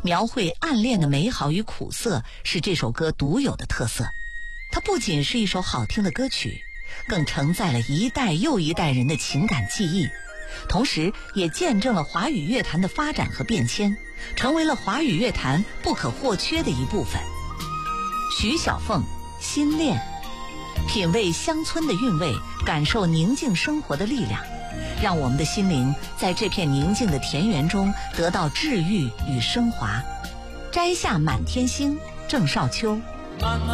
描绘暗恋的美好与苦涩是这首歌独有的特色。它不仅是一首好听的歌曲，更承载了一代又一代人的情感记忆，同时也见证了华语乐坛的发展和变迁，成为了华语乐坛不可或缺的一部分。徐小凤，心恋，品味乡村的韵味，感受宁静生活的力量，让我们的心灵在这片宁静的田园中得到治愈与升华。摘下满天星，郑少秋。